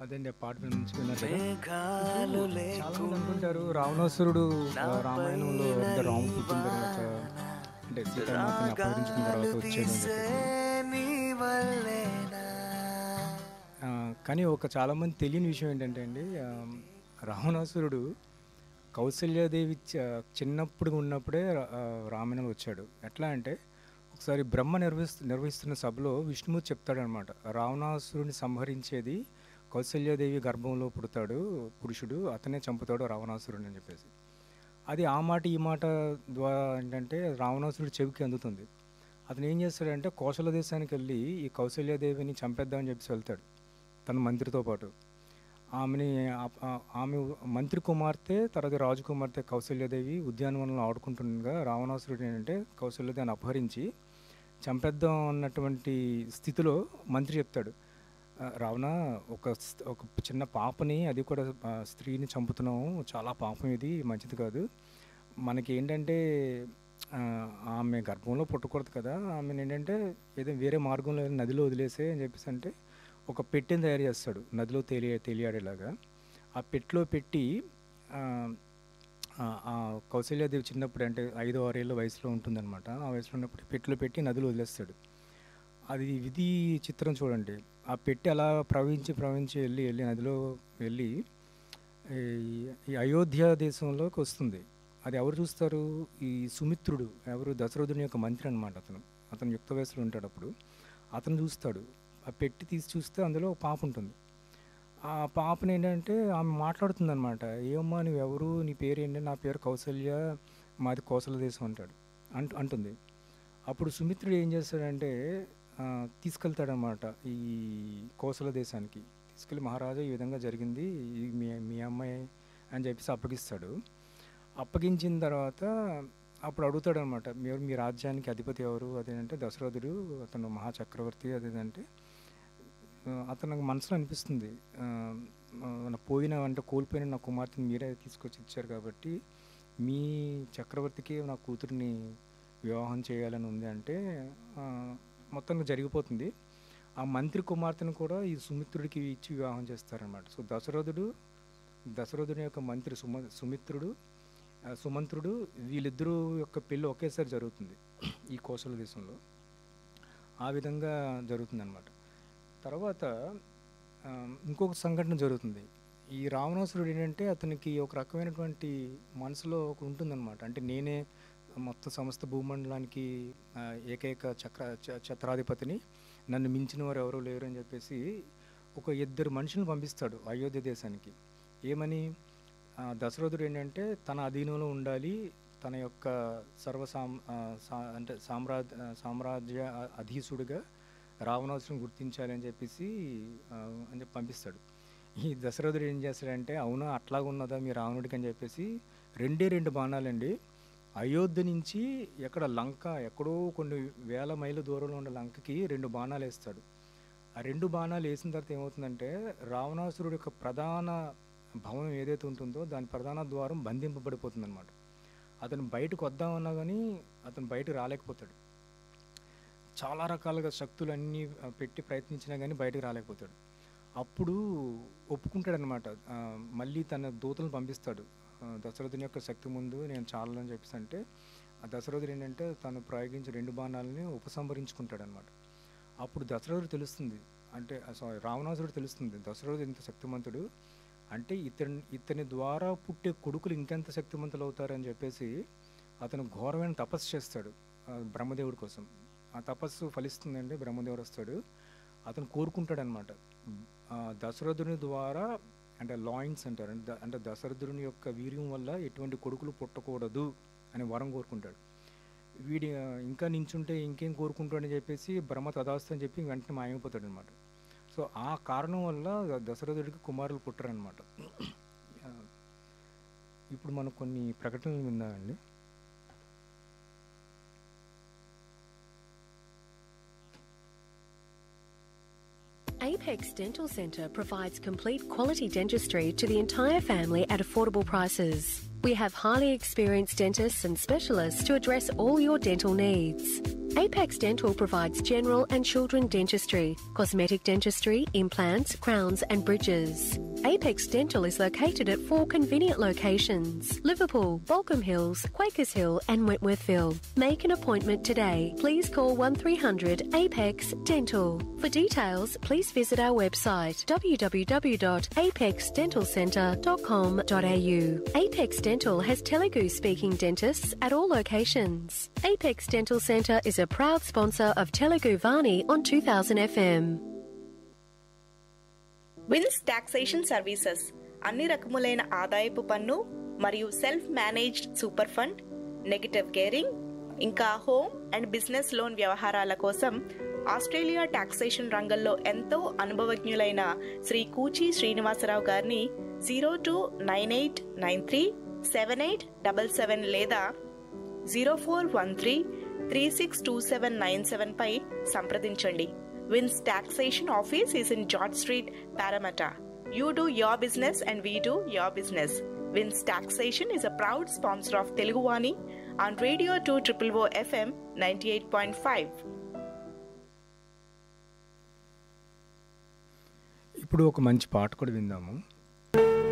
అదండి ఆ పాట నుంచి విన్నారు కదా. చాలా మంది అనుకుంటారు రావణాసురుడు రామాయణంలో అంటే రాముడు పుట్టిన తర్వాత అంటే సీతామాతని అపహరించుకున్న తర్వాత వచ్చాడు అని చెప్పేసి. కానీ ఒక చాలామంది తెలియని విషయం ఏంటంటే అండి, రావణాసురుడు కౌసల్యాదేవి చిన్నప్పుడు ఉన్నప్పుడే రామాయణంలో వచ్చాడు. ఎట్లా అంటే ఒకసారి బ్రహ్మ నిర్వహిస్తున్న సభలో విష్ణుమూర్తి చెప్తాడనమాట, రావణాసురుడిని సంహరించేది కౌసల్యాదేవి గర్భంలో పుడతాడు పురుషుడు, అతనే చంపుతాడు రావణాసురుడిని అని చెప్పేసి. అది ఆ మాట ఈ మాట ద్వారా ఏంటంటే రావణాసురుడి చెవికి అందుతుంది. అతను ఏం చేస్తాడంటే కోసల దేశానికి వెళ్ళి ఈ కౌసల్యాదేవిని చంపేద్దామని చెప్పేసి వెళ్తాడు తన మంత్రితో పాటు. ఆమె మంత్రి కుమార్తె తర్వాత రాజకుమార్తె కౌసల్యాదేవి ఉద్యానవనంలో ఆడుకుంటుండగా రావణాసురుడు ఏంటంటే కౌసల్యాదేవిని అపహరించి చంపేద్దాం అన్నటువంటి స్థితిలో మంత్రి చెప్తాడు, రావణ ఒక చిన్న పాపని, అది కూడా స్త్రీని చంపుతున్నాము, చాలా పాపం, ఇది మంచిది కాదు, మనకి ఏంటంటే ఆమె గర్భంలో పుట్టకూడదు కదా, ఆమెను ఏంటంటే ఏదో వేరే మార్గంలో నదిలో వదిలేసే అని చెప్పేసి అంటే ఒక పెట్టెని తయారు చేస్తాడు నదిలో తేలియాడేలాగా. ఆ పెట్టెలో పెట్టి కౌసల్యాదేవి చిన్నప్పుడు అంటే 5-6 ఏళ్ళ వయసులో ఉంటుందన్నమాట. ఆ వయసులో ఉన్నప్పుడు పెట్టెలో పెట్టి నదిలో వదిలేస్తాడు. అది విధి చిత్రం చూడండి. ఆ పెట్టి అలా ప్రవహించి వెళ్ళి నదిలో వెళ్ళి ఈ అయోధ్య దేశంలోకి వస్తుంది. అది ఎవరు చూస్తారు? ఈ సుమిత్రుడు, ఎవరు దశరథుని యొక్క మంత్రి అనమాట. అతను యుక్త వయసులో ఉంటాడు. అప్పుడు అతను చూస్తాడు. ఆ పెట్టి తీసి చూస్తే అందులో పాప ఉంటుంది. ఆ పాపని ఏంటంటే ఆమె మాట్లాడుతుంది అనమాట, ఏమమ్మా నువ్వెవరు, నీ పేరు ఏంటి? నా పేరు కౌసల్య, మాది కోసల దేశం అంటుంది. అప్పుడు సుమిత్రుడు ఏం చేస్తాడంటే తీసుకెళ్తాడనమాట ఈ కోసల దేశానికి. తీసుకెళ్ళి మహారాజా ఈ విధంగా జరిగింది, మీ అమ్మాయి అని చెప్పేసి అప్పగిస్తాడు. అప్పగించిన తర్వాత అప్పుడు అడుగుతాడు అనమాట, మీ రాజ్యానికి అధిపతి ఎవరు? అదేంటంటే దశరథుడు, అతను మహాచక్రవర్తి. అదేంటంటే అతనికి మనసులో అనిపిస్తుంది, కోల్పోయిన నా కుమార్తెని మీరే తీసుకొచ్చి ఇచ్చారు కాబట్టి మీ చక్రవర్తికి నా కూతురిని వివాహం చేయాలని ఉంది అంటే మొత్తంగా జరిగిపోతుంది. ఆ మంత్రి కుమార్తెను కూడా ఈ సుమిత్రుడికి ఇచ్చి వివాహం చేస్తారనమాట. సో దశరథుని యొక్క మంత్రి సుమంత్రుడు వీళ్ళిద్దరూ యొక్క పెళ్ళి ఒకేసారి జరుగుతుంది ఈ కోసల దేశంలో. ఆ విధంగా జరుగుతుందన్నమాట. తర్వాత ఇంకొక సంఘటన జరుగుతుంది. ఈ రావణాసురుడు ఏంటంటే అతనికి ఒక రకమైనటువంటి మనసులో ఒక ఉంటుందన్నమాట, అంటే నేనే మొత్తం సమస్త భూమండలానికి ఏకైక ఛత్రాధిపతిని, నన్ను మించిన వారు ఎవరూ లేరు అని చెప్పేసి ఒక 2 మనుషులను పంపిస్తాడు అయోధ్య దేశానికి. ఏమని? దశరథుడు ఏంటంటే తన అధీనంలో ఉండాలి, తన యొక్క అంటే సామ్రాజ్య అధీసుడిగా రావణాసురుని గుర్తించాలి అని చెప్పేసి పంపిస్తాడు. ఈ దశరథుడు ఏం చేస్తాడంటే, అవునా అట్లాగా ఉన్నదా మీ రావణుడికి అని చెప్పేసి 2 బాణాలండి అయోధ్య నుంచి లంక ఎక్కడో కొన్ని వేల మైళ్ళ దూరంలో ఉన్న లంకకి 2 బాణాలు వేస్తాడు. ఆ 2 బాణాలు వేసిన తర్వాత ఏమవుతుందంటే రావణాసురుడు యొక్క ప్రధాన భవనం ఏదైతే ఉంటుందో దాని ప్రధాన ద్వారం బంధింపబడిపోతుంది అనమాట. అతను బయటకు వద్దామన్నా కానీ అతను బయటకు రాలేకపోతాడు. చాలా రకాలుగా శక్తులన్నీ పెట్టి ప్రయత్నించినా కానీ బయటకు రాలేకపోతాడు. అప్పుడు ఒప్పుకుంటాడనమాట, మళ్ళీ తన దూతలను పంపిస్తాడు. దశరథుని యొక్క శక్తి ముందు నేను చాలని చెప్పేసి అంటే ఆ దశరథుడు ఏంటంటే తను ప్రయోగించిన 2 బాణాలని ఉపసంహరించుకుంటాడనమాట. అప్పుడు దశరథుడు తెలుస్తుంది, అంటే రావణాసురుడు తెలుస్తుంది దశరథుడు ఇంత శక్తిమంతుడు అంటే ఇతని ద్వారా పుట్టే కొడుకులు ఇంకెంత శక్తిమంతులు అవుతారని చెప్పేసి అతను ఘోరమైన తపస్సు చేస్తాడు బ్రహ్మదేవుడి కోసం. ఆ తపస్సు ఫలిస్తుందండి, బ్రహ్మదేవుడు వస్తాడు. అతను కోరుకుంటాడనమాట, దశరథుని ద్వారా అంటే లాయిన్స్ అంటారు, అంటే దశరథుని యొక్క వీర్యం వల్ల ఎటువంటి కొడుకులు పుట్టకూడదు అని వరం కోరుకుంటాడు. వీడి ఇంకా నించుంటే ఇంకేం కోరుకుంటాడని చెప్పేసి బ్రహ్మ తదాస్తు అని చెప్పి వెంటనే మాయమైపోతాడు అనమాట. సో ఆ కారణం వల్ల దశరథుడికి కుమారులు పుట్టరనమాట. ఇప్పుడు మనం కొన్ని ప్రకటనలు విన్నామండి. Apex Dental Centre provides complete quality dentistry to the entire family at affordable prices. We have highly experienced dentists and specialists to address all your dental needs. Apex Dental provides general and children dentistry, cosmetic dentistry, implants, crowns and bridges. Apex Dental is located at 4 convenient locations: Liverpool, Balcombe Hills, Quakers Hill and Wentworthville. Make an appointment today. Please call 1300 Apex Dental. For details, please visit our website www.apexdentalcentre.com.au. Apex Dental has Telugu speaking dentists at all locations. Apex Dental Centre is a proud sponsor of Telugu Vani on 2000 FM. Wins taxation services అన్ని రకములైన ఆదాయపు పన్ను మరియు self managed super fund, negative gearing, ఇంకా home and business loan వ్యవహారాల కోసం Australia taxation రంగంలో ఎంతో అనుభవజ్ఞులైన శ్రీ కూచి శ్రీనివాసరావు గారిని 0298937877 లేదా 0413362797 పై సంప్రదించండి. Wins Taxation Office is in George Street, Parramatta. You do your business and we do your business. Wins Taxation is a proud sponsor of Telugu Vani on Radio 2 FM 98.5. ఇప్పుడు ఒక మంచి పాట కూడా విందాము.